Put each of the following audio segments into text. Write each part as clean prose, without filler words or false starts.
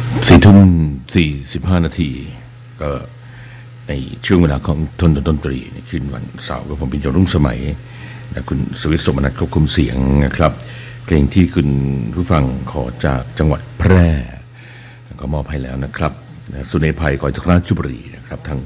4:45 นาทีก็ในช่วงเวลาของทนดนตรีในคืนวันเสาร์กับผมเป็นจรุ่งสมัยและคุณสวิทย์สมนัสควบคุมเสียงนะครับเพลงที่คุณผู้ฟังขอจากจังหวัดแพร่ก็มอบให้แล้วนะครับสุเนภัยขอจากราชบุรีนะครับทาง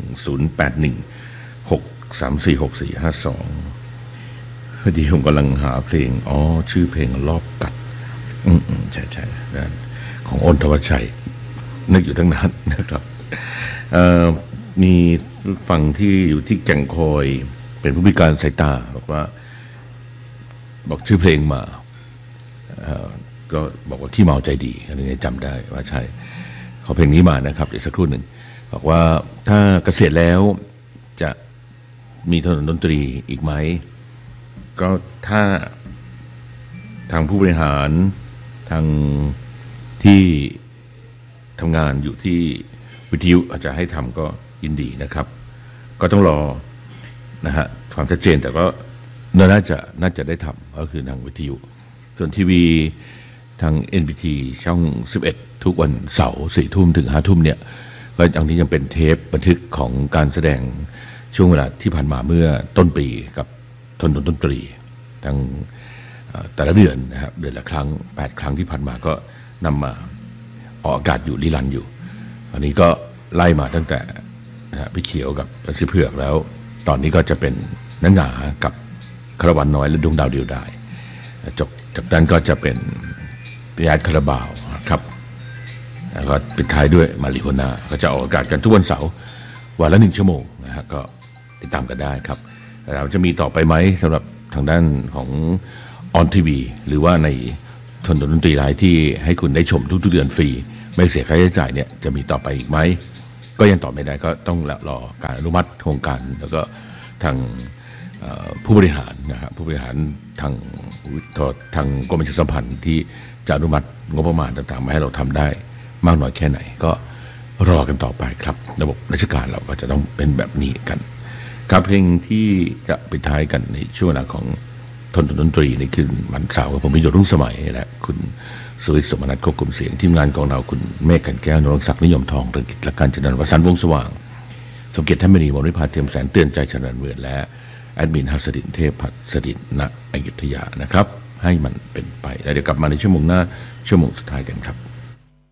0816346452พอดีผมกำลังหาเพลงชื่อเพลงรอบกัดใช่ของอ้นธวัชชัยนึกอยู่ตั้งนานนะครับมีฝั่งที่อยู่ที่แก่งคอยเป็นผู้พิการสายตาบอกชื่อเพลงมาก็บอกว่าที่เมาใจดีอันนี้จำได้ว่าใช่เขาเพลงนี้มานะครับอีกสักครู่หนึ่งบอกว่าถ้าเกษียณแล้วจะมีถนนดนตรีอีกไหมก็ถ้าทางผู้บริหารทางที่ทำงานอยู่ที่วิทยุอาจจะให้ทำก็ยินดีนะครับก็ต้องรอนะฮะความชัดเจนแต่ก็น่าจะได้ทำก็คือทางวิทยุส่วนทีวีทาง NBT ช่อง11ทุกวันเสาร์ 4 ทุ่มถึง 5 ทุ่มเนี่ยก็อย่างนี้ยังเป็นเทปบันทึกของการแสดงช่วงเวลาที่ผ่านมาเมื่อต้นปีกับทนดนตรีทั้งแต่ละเดือนนะครับเดือนละครั้ง8 ครั้งที่ผ่านมาก็นำมาออกอากาศอยู่รีลันอยู่อันนี้ก็ไล่มาตั้งแต่พี่เขียวกับพี่เผือกแล้วตอนนี้ก็จะเป็นนังหงากับคารวันน้อยและดวงดาวเดียวดายจบจากนั้นก็จะเป็นพิยาคาราบาวครับแล้วก็ปิดท้ายด้วยมาริโฮนาก็จะออกอากาศกันทุกวันเสาร์วันละ1 ชั่วโมงนะฮะก็ติดตามกันได้ครับเราจะมีต่อไปไหมสำหรับทางด้านของออนทีวีหรือว่าในทนดนตรีไลฟ์ที่ให้คุณได้ชมทุกๆเดือนฟรีไม่เสียค่าใช้จ่ายเนี่ยจะมีต่อไปอีกไหมก็ยังตอบไม่ได้ก็ต้องรอการอนุมัติโครงการแล้วก็ทางผู้บริหารนะครับผู้บริหารทางกรมประชาสัมพันธ์ที่จะอนุมัติงบประมาณต่างๆมาให้เราทำได้มากน้อยแค่ไหนก็รอกันต่อไปครับระบบราชการเราก็จะต้องเป็นแบบนี้กันครับเพลงที่จะปิดท้ายกันในช่วงเวลาของทนดนตรีในคืนวันเสาร์กับผมพิยรุ่งสมัยและคุณสวิทย์สมนัสควบคุมเสียงทีมงานของเราคุณเมฆกันแก้วนรงศักดิ์นิยมทองเรืองกิจและการจันทร์วสันต์วงสว่างสมเกียรติท่านมณีวรวิภาเทียมแสนเตือนใจฉนันเวรและแอดมินหัสดินเทพหัสดินณอยุธยานะครับให้มันเป็นไปแล้วเดี๋ยวกลับมาในชั่วโมงหน้าชั่วโมงสุดท้ายกันครับ